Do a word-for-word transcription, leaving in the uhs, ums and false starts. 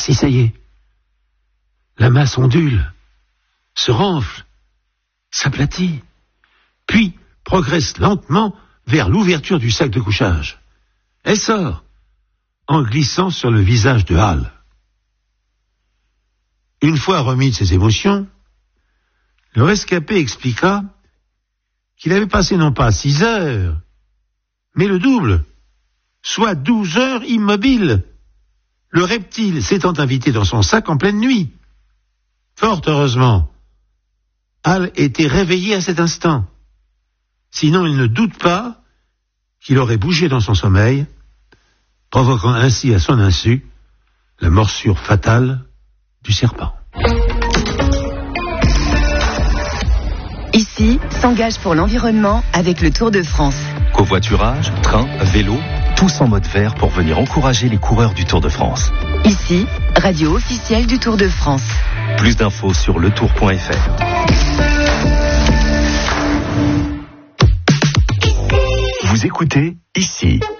si, ça y est. La masse ondule, se renfle, s'aplatit, puis progresse lentement vers l'ouverture du sac de couchage. Elle sort, en glissant sur le visage de Hal. Une fois remis de ses émotions, le rescapé expliqua qu'il avait passé non pas six heures, mais le double, soit douze heures immobile, le reptile s'étant invité dans son sac en pleine nuit. Fort heureusement, Hal était réveillé à cet instant. Sinon, il ne doute pas qu'il aurait bougé dans son sommeil, provoquant ainsi à son insu la morsure fatale du serpent. Ici, s'engage pour l'environnement avec le Tour de France. Covoiturage, train, vélo, tous en mode vert pour venir encourager les coureurs du Tour de France. Ici, radio officielle du Tour de France. Plus d'infos sur le tour point f r. Vous écoutez Ici.